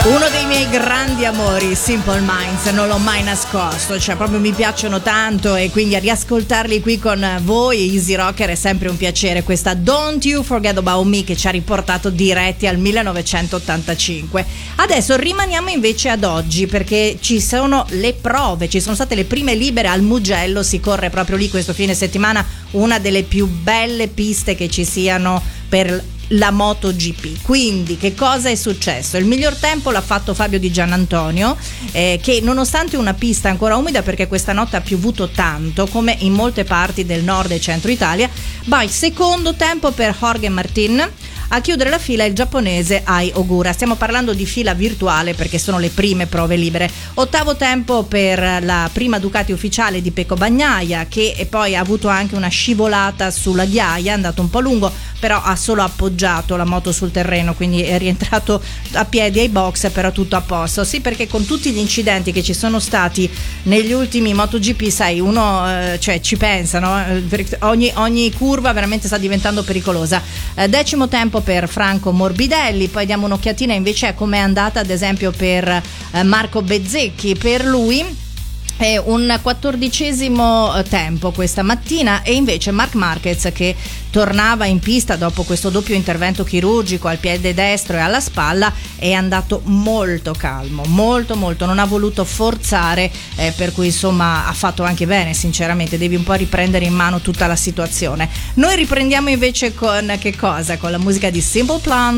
Uno dei miei grandi amori, Simple Minds, non l'ho mai nascosto, cioè proprio mi piacciono tanto e quindi a riascoltarli qui con voi, Easy Rocker, è sempre un piacere. Questa Don't You Forget About Me che ci ha riportato diretti al 1985. Adesso rimaniamo invece ad oggi perché ci sono le prove, ci sono state le prime libere al Mugello, si corre proprio lì questo fine settimana, una delle più belle piste che ci siano per la MotoGP. Quindi che cosa è successo? Il miglior tempo l'ha fatto Fabio Di Giannantonio, che nonostante una pista ancora umida perché questa notte ha piovuto tanto come in molte parti del nord e centro Italia, va il secondo tempo per Jorge Martin. A chiudere la fila il giapponese Ai Ogura. Stiamo parlando di fila virtuale perché sono le prime prove libere. Ottavo tempo per la prima Ducati ufficiale di Pecco Bagnaia, che poi ha avuto anche una scivolata sulla ghiaia, è andato un po' lungo, però ha solo appoggiato la moto sul terreno, quindi è rientrato a piedi ai box, però tutto a posto. Sì, perché con tutti gli incidenti che ci sono stati negli ultimi MotoGP, sai, uno cioè ci pensa, no? Ogni curva veramente sta diventando pericolosa. Decimo tempo per Franco Morbidelli, poi diamo un'occhiatina invece a com'è andata ad esempio per Marco Bezzecchi. Per lui è un 14° tempo questa mattina, e invece Marc Marquez, che tornava in pista dopo questo doppio intervento chirurgico al piede destro e alla spalla, è andato molto calmo, molto, non ha voluto forzare, per cui insomma ha fatto anche bene, sinceramente. Devi un po' riprendere in mano tutta la situazione. Noi riprendiamo invece con che cosa? Con la musica di Simple Plan.